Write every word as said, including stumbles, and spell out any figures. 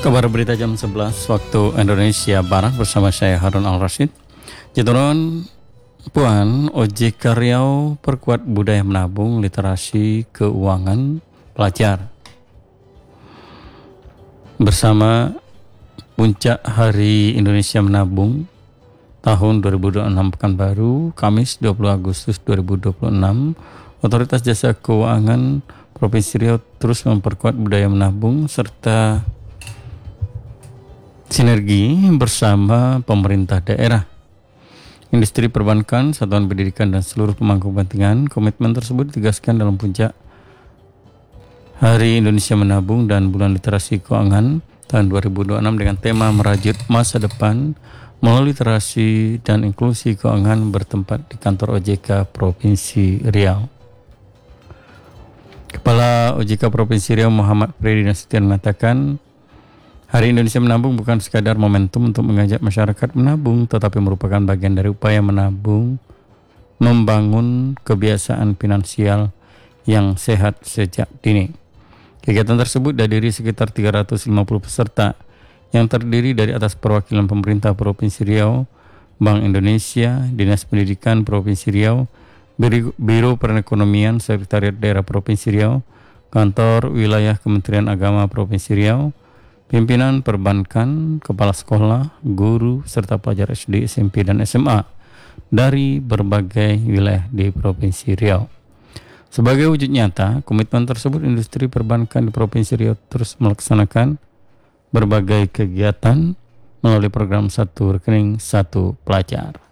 Kabar berita jam sebelas waktu Indonesia Barat bersama saya Harun Al-Rashid. Jaturon Puan, O J K Riau perkuat budaya menabung, literasi keuangan pelajar. Bersama puncak Hari Indonesia Menabung tahun dua ribu dua puluh enam Pekanbaru, Kamis dua puluh Agustus dua ribu dua puluh enam, Otoritas Jasa Keuangan Provinsi Riau terus memperkuat budaya menabung serta sinergi bersama pemerintah daerah, industri perbankan, satuan pendidikan, dan seluruh pemangku kepentingan. Komitmen tersebut ditegaskan dalam puncak Hari Indonesia Menabung dan Bulan Literasi Keuangan tahun dua ribu dua puluh enam dengan tema Merajut Masa Depan melalui literasi dan inklusi keuangan bertempat di kantor O J K Provinsi Riau. Kepala O J K Provinsi Riau Muhammad Freddy Nasution mengatakan, Hari Indonesia Menabung bukan sekadar momentum untuk mengajak masyarakat menabung, tetapi merupakan bagian dari upaya menabung, membangun kebiasaan finansial yang sehat sejak dini. Kegiatan tersebut dihadiri sekitar tiga ratus lima puluh peserta yang terdiri dari atas perwakilan pemerintah Provinsi Riau, Bank Indonesia, Dinas Pendidikan Provinsi Riau, Biro Perekonomian Sekretariat Daerah Provinsi Riau, Kantor Wilayah Kementerian Agama Provinsi Riau, pimpinan perbankan, kepala sekolah, guru, serta pelajar S D, S M P, dan S M A dari berbagai wilayah di Provinsi Riau. Sebagai wujud nyata, komitmen tersebut industri perbankan di Provinsi Riau terus melaksanakan berbagai kegiatan melalui program Satu Rekening Satu Pelajar.